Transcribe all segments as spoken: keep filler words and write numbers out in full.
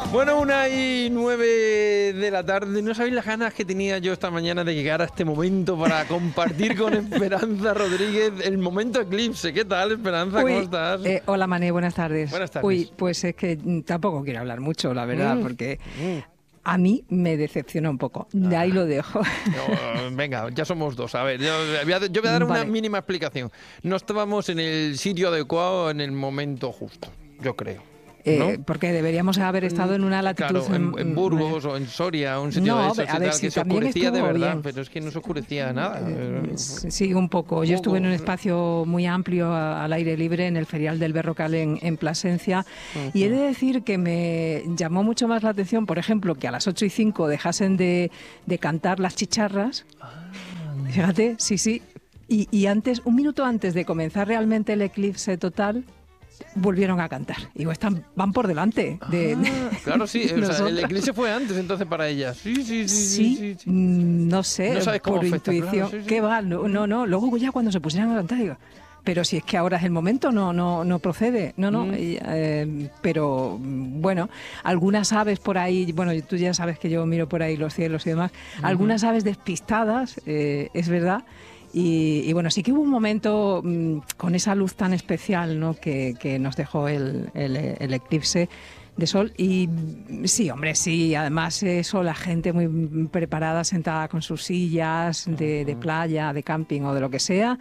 Bueno, una y nueve de la tarde. No sabéis las ganas que tenía yo esta mañana de llegar a este momento para compartir con Esperanza Rodríguez el momento eclipse. ¿Qué tal, Esperanza? Uy, ¿Cómo estás? Eh, hola, Mané, buenas tardes. Buenas tardes. Uy, pues es que tampoco quiero hablar mucho, la verdad, Mm, porque mm. a mí me decepcionó un poco. De ahí lo dejo. No, venga, ya somos dos. A ver, yo voy a, yo voy a dar una Vale. mínima explicación. No estábamos en el sitio adecuado en el momento justo, yo creo. Eh, ¿No? Porque deberíamos haber estado en una latitud... Claro, en, en mm, Burgos o en Soria, un sitio No, de esos y a ver, tal, sí, que se también oscurecía de estuvo verdad, bien. pero es que no se oscurecía nada. Eh, Sí, un poco. Yo estuve en un espacio muy amplio a- al aire libre en el Ferial del Berrocal en, en Plasencia y he de decir que me llamó mucho más la atención, por ejemplo, que a las ocho y cinco dejasen de, de cantar las chicharras. Fíjate, sí, sí. Y, y antes, un minuto antes de comenzar realmente el eclipse total, volvieron a cantar. Y digo, están, van por delante de, de Ah, claro, sí. O sea, el nosotras. eclipse fue antes entonces para ellas. Sí, sí, sí, sí. Sí, sí, sí. mm, no sé, No sabes cómo por afecta, intuición. claro, sí, sí. ¿Qué va? No, no, no. Luego ya cuando se pusieran a cantar, digo, pero si es que ahora es el momento, no, no, no procede. No, no. Mm. y, eh, pero mm, bueno, algunas aves por ahí, bueno, tú ya sabes que yo miro por ahí los cielos y demás, algunas aves despistadas, eh, es verdad. Y, y bueno, sí que hubo un momento mm, con esa luz tan especial, ¿no?, que, que nos dejó el, el, el eclipse de sol. Y mm, sí, hombre, sí, además eso, la gente muy preparada, sentada con sus sillas de, de playa, de camping o de lo que sea.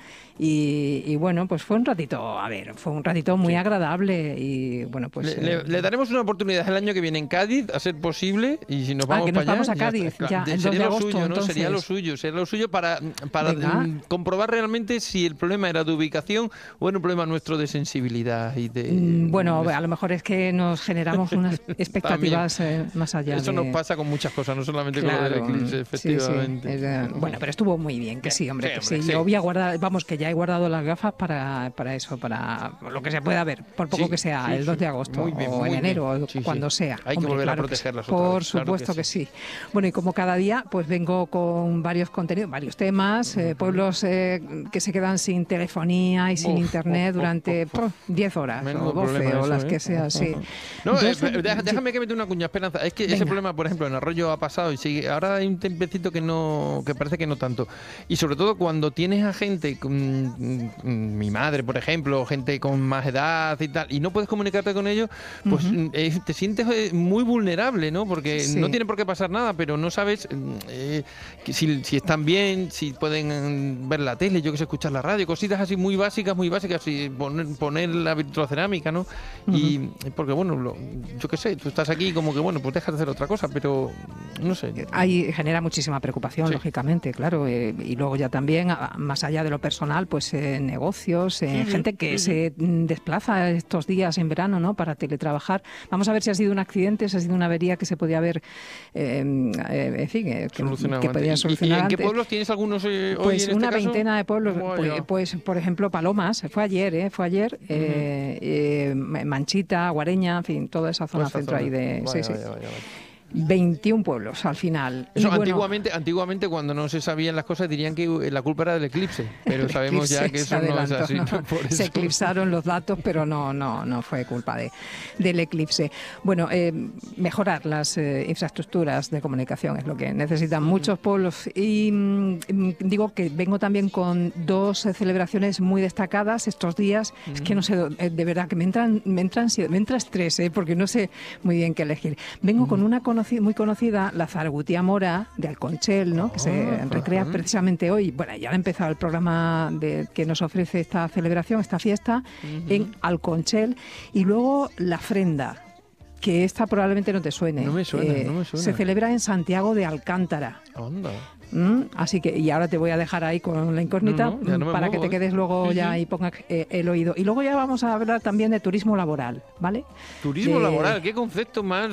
Y, y bueno, pues fue un ratito, a ver, fue un ratito muy Sí. agradable. Y bueno, pues... Le, eh, le- le daremos una oportunidad el año que viene en Cádiz, a ser posible, y si nos Ah, vamos que nos para allá, vamos a ya Cádiz, está. ya, De- el dos sería de lo agosto, suyo, ¿no? Sería lo entonces. suyo, sería lo suyo para, para Venga. mm, comprobar realmente si el problema era de ubicación o era un problema nuestro de sensibilidad y de... Mm, Bueno, de- a lo mejor es que nos generamos unas expectativas eh, más allá Eso de... nos pasa con muchas cosas, no solamente con lo del Claro, eclipse, sí, sí. efectivamente. Es, eh, bueno, pero estuvo muy bien, que Bien, sí, hombre, sí, que hombre, sí. sí. Yo voy a guardar, vamos, que ya he guardado las gafas para, para eso, para lo que se pueda ver, por poco Sí, que sea, sí, el dos sí. de agosto Muy bien, o muy en enero, bien. o Sí, sí. cuando sea. Hay que Hombre, volver a claro que sí. protegerlas otra Por vez, claro supuesto que que sí. Bueno, y como cada día, pues vengo con varios contenidos, varios temas, eh, pueblos eh, que se quedan sin telefonía y sin Uf, internet uf, uf, durante uf, puf, diez horas Menudo o doce problema o eso, las ¿eh? que sea, sí. No, eh, Dos de- deja- sí. déjame que mete una cuña, Esperanza. Es que ese Venga. problema, por ejemplo, en Arroyo ha pasado y sigue. Ahora hay un tempecito que no, que parece que no tanto. Y sobre todo cuando tienes a gente, con, mm, mm, mi madre, por ejemplo, gente con más edad y tal, y no puedes comunicarte con ellos, pues Ujú. mm, eh, te sientes eh, muy vulnerable, ¿no? Porque Sí. no tiene por qué pasar nada, pero no sabes mm, eh, que si, si están bien, si pueden mm, ver la tele, yo que sé, escuchar la radio, cositas así muy básicas, muy básicas, y poner, poner la vitrocerámica, ¿no? Y porque, bueno, lo- yo qué sé, tú estás aquí como que, bueno, pues dejas de hacer otra cosa, pero no sé. Ahí genera muchísima preocupación, Sí. lógicamente, claro. eh, y luego ya también, a- más allá de lo personal, pues eh, negocios, eh, Ujú, gente que ujú. se mm, desplaza estos días en verano, ¿no?, para teletrabajar. Vamos a ver si ha sido un accidente, si ha sido una avería que se podía haber, eh, eh, en fin, eh, que, Solucionado que antes. podía ¿Y- y- solucionar ¿Y en qué antes. pueblos tienes algunos eh, hoy Pues en este una caso? veintena de pueblos, Vaya. pues, pues, por ejemplo Palomas, fue ayer, ¿eh? fue ayer, eh, eh, Manchita, Guareña, en fin, toda esa zona Toda esa centro zona. ahí de... Vaya, sí, sí. vaya, vaya, vaya. veintiún pueblos al final. Y Eso, bueno, antiguamente, antiguamente cuando no se sabían las cosas dirían que la culpa era del eclipse, pero el sabemos ya eclipse que se eso no es adelantó, así. ¿no? Por Se eso. eclipsaron los datos, pero no, no, no fue culpa de, del eclipse. Bueno, eh, mejorar las eh, infraestructuras de comunicación es lo que necesitan muchos pueblos. Y mm, digo que vengo también con dos eh, celebraciones muy destacadas estos días. Es que no sé, eh, de verdad que me entran, me entran, me entra estrés, eh, porque no sé muy bien qué elegir. Vengo con una conoci- muy conocida, la Zaragutía Mora de Alconchel, ¿no?, que se Ah, recrea ajá. precisamente hoy. Bueno, ya ha empezado el programa de, que nos ofrece esta celebración, esta fiesta, en Alconchel. Y luego la Frenda, que esta probablemente no te suene. No me suena, no me suena. Se celebra en Santiago de Alcántara. Anda. Mm, Así que, y ahora te voy a dejar ahí con la incógnita, No, no, ya no me para muevo, que te ¿eh? quedes luego Sí, ya sí. y pongas eh, el oído. Y luego ya vamos a hablar también de turismo laboral, ¿vale? Turismo De- laboral, qué concepto más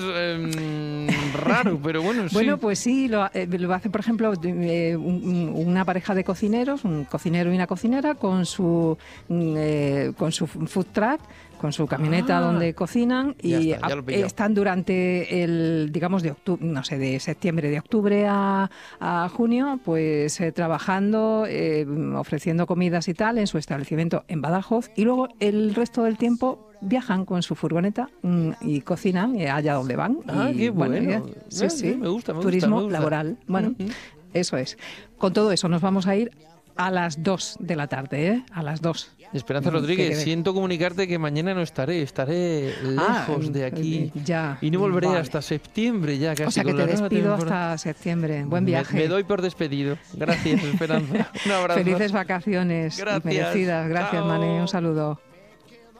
eh, raro, pero bueno, sí. Bueno, pues sí, lo, eh, lo hace, por ejemplo, eh, un- un- una pareja de cocineros, un cocinero y una cocinera, con su, mm, eh, con su food truck, con su camioneta Ah. donde cocinan Ya y está, ya lo he a- pillado. están durante el, digamos, de octubre, no sé, de septiembre, de octubre a, a junio, pues eh, trabajando, eh, ofreciendo comidas y tal en su establecimiento en Badajoz, y luego el resto del tiempo viajan con su furgoneta mm, y cocinan eh, allá donde van. Ah, y, qué bueno. ya- sí, Ah, sí, sí, me gusta, me gusta, turismo me gusta. laboral. Bueno, Ujú. eso es. Con todo eso nos vamos a ir a las dos de la tarde, ¿eh? A las dos. Esperanza Mm, Rodríguez, que- que- siento comunicarte que mañana no estaré, estaré Ah, lejos de aquí ya, y no volveré vale. hasta septiembre ya casi. O sea que con te la nueva despido temporada. hasta septiembre. Buen Me- viaje. Me, doy por despedido. Gracias, Esperanza. Un abrazo. Felices vacaciones Gracias. merecidas. Gracias, Chao. Mané. Un saludo.